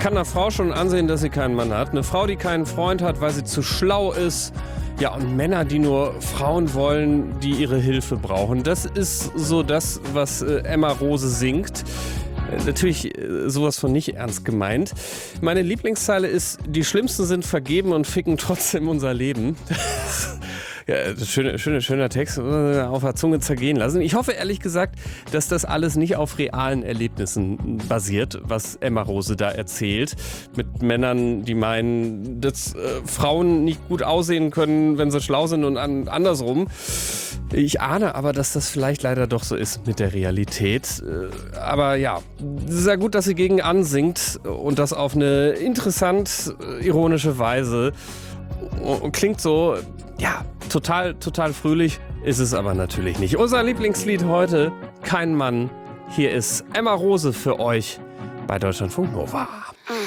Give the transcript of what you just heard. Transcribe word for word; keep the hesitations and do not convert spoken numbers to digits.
kann einer Frau schon ansehen, dass sie keinen Mann hat. Eine Frau, die keinen Freund hat, weil sie zu schlau ist. Ja, und Männer, die nur Frauen wollen, die ihre Hilfe brauchen. Das ist so das, was äh, Emma Rose singt. Äh, natürlich äh, sowas von nicht ernst gemeint. Meine Lieblingszeile ist: Die Schlimmsten sind vergeben und ficken trotzdem unser Leben. Ja, schöner, schöner, schöner Text, auf der Zunge zergehen lassen. Ich hoffe ehrlich gesagt, dass das alles nicht auf realen Erlebnissen basiert, was Emma Rose da erzählt. Mit Männern, die meinen, dass äh, Frauen nicht gut aussehen können, wenn sie schlau sind und an, andersrum. Ich ahne aber, dass das vielleicht leider doch so ist mit der Realität. Aber ja, sehr gut, dass sie gegen ansingt und das auf eine interessant ironische Weise. Und klingt so, ja, total, total fröhlich, ist es aber natürlich nicht. Unser Lieblingslied heute, Kein Mann. Hier ist Emma Rose für euch bei Deutschlandfunk Nova.